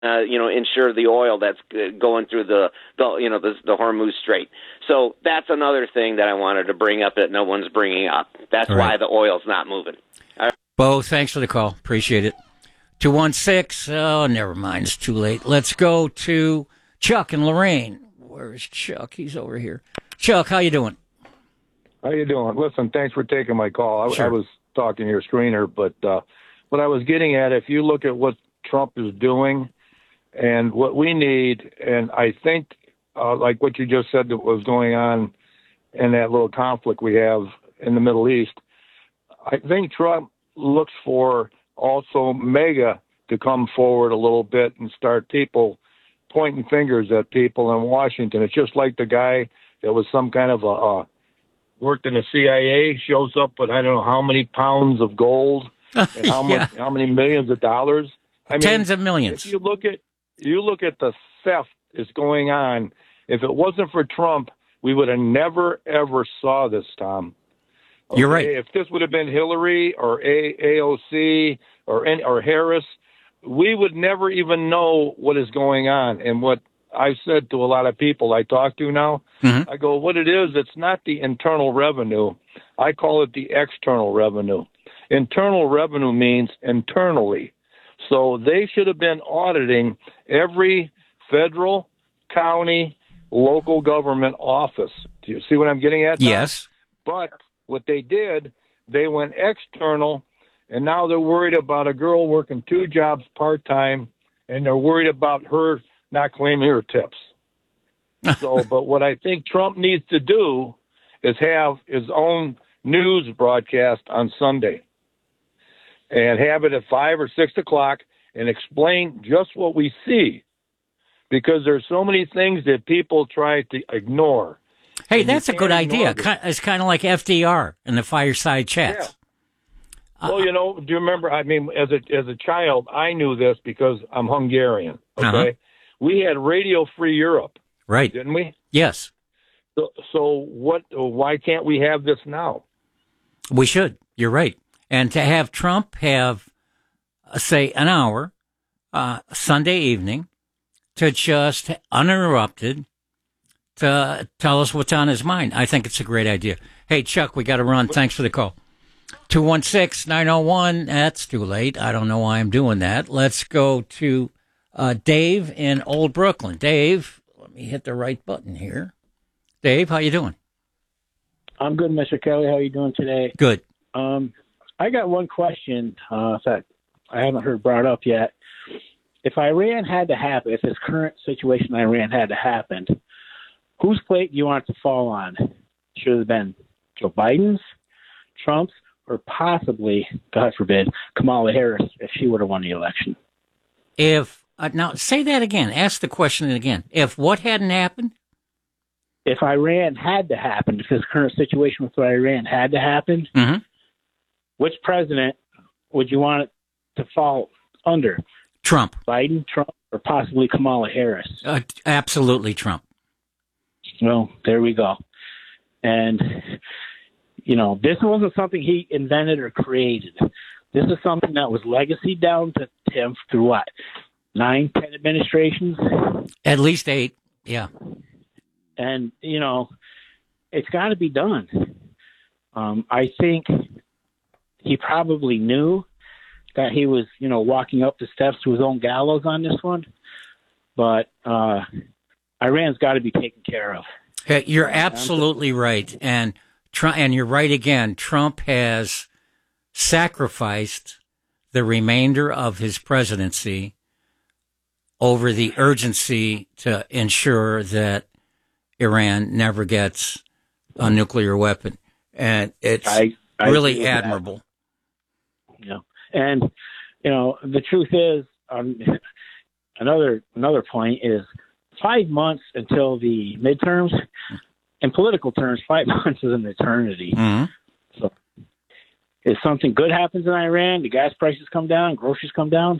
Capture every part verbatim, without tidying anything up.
uh, you know, ensure the oil that's going through the, the you know, the, the Hormuz Strait. So that's another thing that I wanted to bring up that no one's bringing up. That's All why right. the oil's not moving. All right. Bo, thanks for the call. Appreciate it. two one six, oh, never mind. It's too late. Let's go to Chuck in Lorraine. Where is Chuck? He's over here. Chuck, how you doing? How you doing? Listen, thanks for taking my call. I, Sure. I was talking to your screener, but uh, what I was getting at, if you look at what Trump is doing and what we need, and I think, uh, like what you just said that was going on in that little conflict we have in the Middle East, I think Trump looks for also MAGA to come forward a little bit and start people pointing fingers at people in Washington. It's just like the guy that was some kind of a uh, worked in the C I A, shows up with I don't know how many pounds of gold and how Yeah. much, how many millions of dollars. I mean, Tens of millions. If you look at you look at the theft that's going on. If it wasn't for Trump, we would have never ever saw this, Tom. Okay? You're right. If this would have been Hillary or a- AOC or any, or Harris, we would never even know what is going on. And what I've said to a lot of people I talk to now, Mhm. I go, what it is, it's not the internal revenue. I call it the external revenue. Internal revenue means internally. So they should have been auditing every federal, county, local government office. Do you see what I'm getting at? Tom? Yes. But what they did, they went external, and now they're worried about a girl working two jobs part-time, and they're worried about her not claiming her tips. So, but what I think Trump needs to do is have his own news broadcast on Sunday and have it at five or six o'clock and explain just what we see, because there's so many things that people try to ignore. Hey, And that's a you good can't ignore idea. this. Ki- It's kind of like F D R in the fireside chats. Well, you know, do you remember? I mean, as a as a child, I knew this because I'm Hungarian. Okay, Uh-huh. we had Radio Free Europe, Right. didn't we? Yes, So, so what? Why can't we have this now? we should. You're right. And to have Trump have, uh, say, an hour uh, Sunday evening to just uninterrupted to tell us what's on his mind, I think it's a great idea. Hey, Chuck, we got to run. Thanks for the call. two one six, nine oh one, that's too late. I don't know why I'm doing that. Let's go to uh, Dave in Old Brooklyn. Dave, let me hit the right button here. Dave, how you doing? I'm good, Mister Kelly. How are you doing today? Good. Um, I got one question uh, that I haven't heard brought up yet. If Iran had to happen, if this current situation in Iran had to happen, whose plate do you want it to fall on? Should it have been Joe Biden's, Trump's, or possibly, God forbid, Kamala Harris if she would have won the election? If uh, now say that again. Ask the question again. If what hadn't happened? If Iran had to happen, if this current situation with Iran had to happen, Mm-hmm. which president would you want it to fall under? Trump. Biden, Trump, or possibly Kamala Harris? Uh, absolutely Trump. Well, there we go. And, you know, this wasn't something he invented or created. This is something that was legacy down to him through what? Nine, ten administrations? At least eight. Yeah. And, you know, it's got to be done. Um, I think he probably knew that he was, you know, walking up the steps to his own gallows on this one. But uh, Iran's got to be taken care of. Hey, you're absolutely right. And, Trump, and you're right again. Trump has sacrificed the remainder of his presidency over the urgency to ensure that Iran never gets a nuclear weapon. And it's I, I really agree with that. admirable. Yeah. And, you know, the truth is, um, another another point is five months until the midterms. In political terms, five months is an eternity. Mm-hmm. So if something good happens in Iran, the gas prices come down, groceries come down.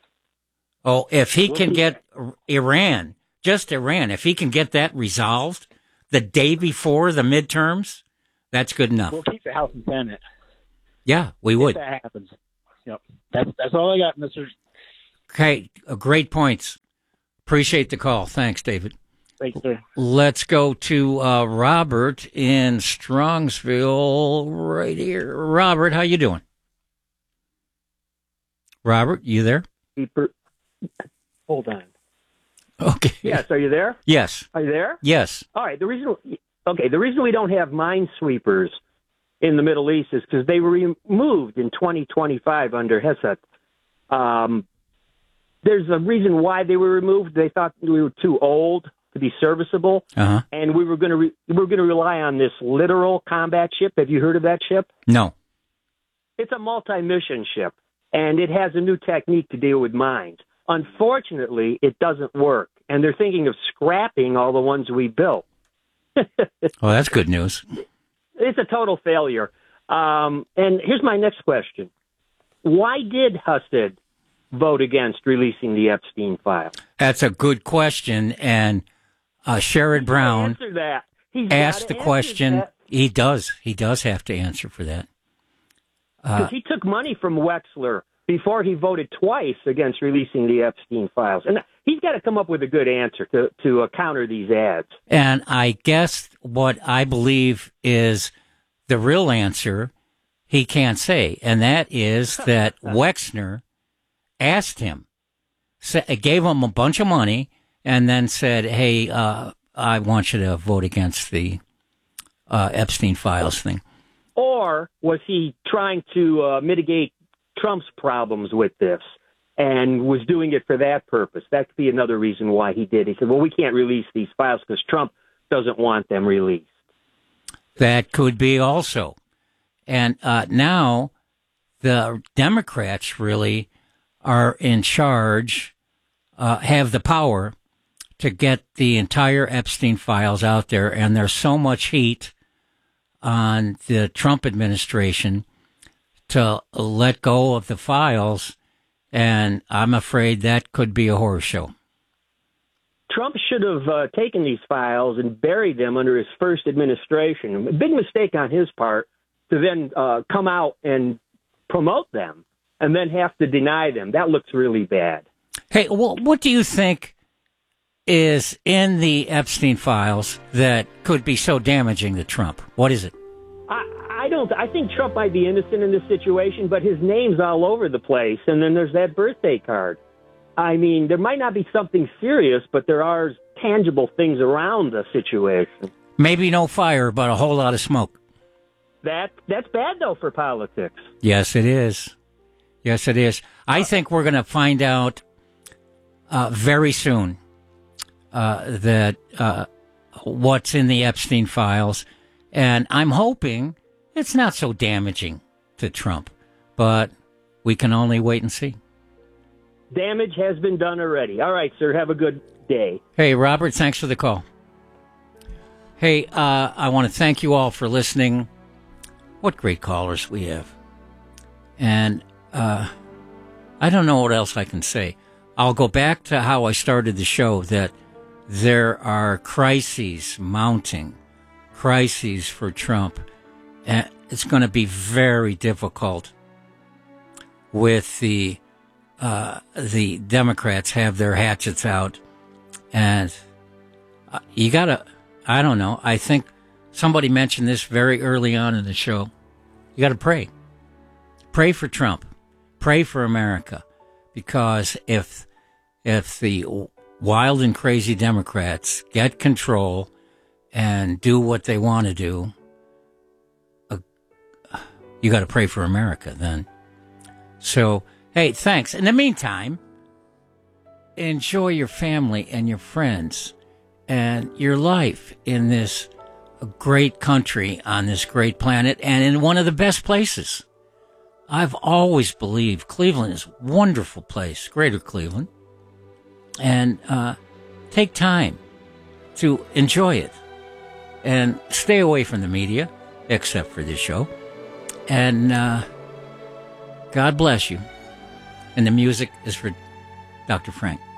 Oh, if he We'll can keep- get Iran, just Iran, if he can get that resolved the day before the midterms, that's good enough. We'll keep the House and Senate. Yeah, we If would. that happens. Yep. That's that's all I got, Mister Okay, uh, great points. Appreciate the call. Thanks, David. Thanks, sir. Let's go to uh, Robert in Strongsville right here. Robert, how you doing? Robert, you there? Hold on. Okay. Yes, are you there? Yes. Are you there? Yes. All right. The reason, okay, the reason we don't have minesweepers in the Middle East is because they were removed in twenty twenty-five under Hesed. Um, there's a reason why they were removed. They thought we were too old to be serviceable, uh-huh. and we were going to re- we were going to rely on this littoral combat ship. Have you heard of that ship? No. It's a multi-mission ship, and it has a new technique to deal with mines. Unfortunately, it doesn't work, and they're thinking of scrapping all the ones we built. Well, that's good news. It's a total failure. Um, and here's my next question. Why did Husted vote against releasing the Epstein file? That's a good question, and uh, Sherrod Brown Answer that. He's asked the gotta question. answer that. He does. He does have to answer for that. Because Uh, he took money from Wexler before he voted twice against releasing the Epstein files. And he's got to come up with a good answer to, to uh, counter these ads. and I guess what I believe is the real answer he can't say, and that is that Wexner asked him, sa- gave him a bunch of money, and then said, hey, uh, I want you to vote against the uh, Epstein files thing. Or was he trying to uh, mitigate Trump's problems with this and was doing it for that purpose? That could be another reason why he did. He said, well, we can't release these files because Trump doesn't want them released. That could be also. And uh, now the Democrats really are in charge, uh, have the power to get the entire Epstein files out there. And there's so much heat on the Trump administration to let go of the files. And I'm afraid that could be a horror show. Trump should have uh, taken these files and buried them under his first administration. A big mistake on his part to then uh, come out and promote them and then have to deny them. That looks really bad. Hey, well, what do you think is in the Epstein files that could be so damaging to Trump? What is it? I, I don't. I think Trump might be innocent in this situation, but his name's all over the place. And then there's that birthday card. I mean, there might not be something serious, but there are tangible things around the situation. Maybe no fire, but a whole lot of smoke. That that's bad though for politics. Yes, it is. Yes, it is. I think we're going to find out uh, very soon uh, that uh, what's in the Epstein files, and I'm hoping it's not so damaging to Trump, but we can only wait and see. Damage has been done already. All right, sir. Have a good day. Hey, Robert, thanks for the call. Hey, uh, I want to thank you all for listening. What great callers we have. And uh, I don't know what else I can say. I'll go back to how I started the show, that there are crises mounting, crises for Trump. And it's going to be very difficult with the uh, the Democrats have their hatchets out. And uh, you got to, I don't know, I think somebody mentioned this very early on in the show. You got to pray. Pray for Trump. Pray for America. Because if if the wild and crazy Democrats get control and do what they want to do, uh, you got to pray for America then. So, hey, thanks. In the meantime, enjoy your family and your friends and your life in this great country on this great planet and in one of the best places. I've always believed Cleveland is a wonderful place, Greater Cleveland. And uh, take time to enjoy it and stay away from the media, except for this show. And uh, God bless you. And the music is for Doctor Frank.